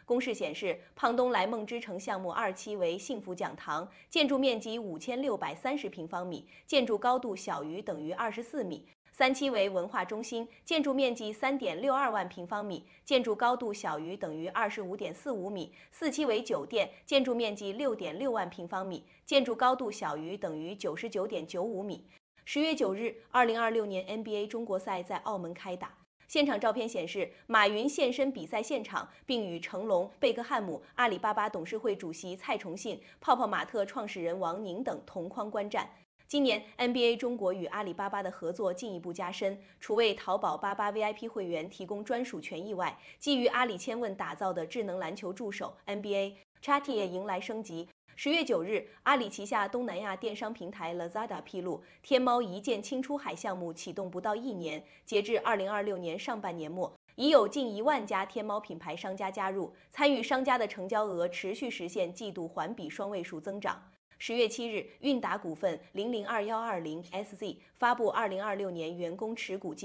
公示显示，胖东来梦之城项目2期为幸福讲堂，建筑面积5630平方米，建筑高度小于等于24米。3期为文化中心，建筑面积3.62万平方米，建筑高度小于等于25.45米。4期为酒店，建筑面积6.6万平方米，建筑高度小于等于99.95米。10月9日，2026年 NBA 中国赛在澳门开打。现场照片显示，马云现身比赛现场，并与成龙、贝克汉姆、阿里巴巴董事会主席蔡崇信、泡泡玛特创始人王宁等同框观战。今年 NBA 中国与阿里巴巴的合作进一步加深，除为淘宝88 VIP 会员提供专属权益外，基于阿里千问打造的智能篮球助手 NBA Chatty 也迎来升级。10月9日，阿里旗下东南亚电商平台 Lazada 披露，天猫一键轻出海项目启动不到1年，截至2026年上半年末，已有近1万家天猫品牌商家加入，参与商家的成交额持续实现季度环比双位数增长。10月7日，韵达股份002120SZ发布2026年员工持股计